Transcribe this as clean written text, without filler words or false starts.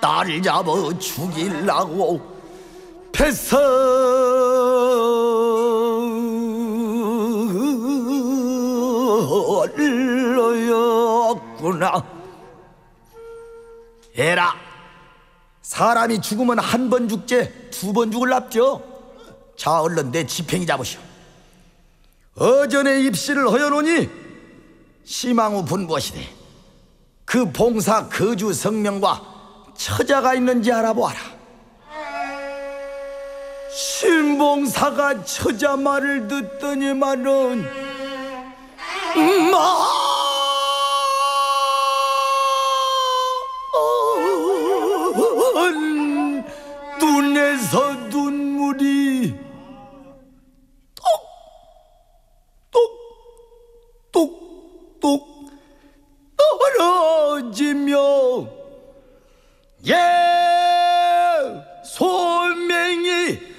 딸을 잡아 죽이려고 배설로였구나. 에라, 사람이 죽으면 한 번 죽지 두 번 죽을랍죠. 자, 얼른 내 지팽이 잡으시오. 어전에 입시를 허여노니 시망후 분부하시되 그 봉사 거주 성명과 처자가 있는지 알아보아라. 신봉사가 처자 말을 듣더니만은 눈에서 눈물이 똑똑똑똑 떨어지며 소명이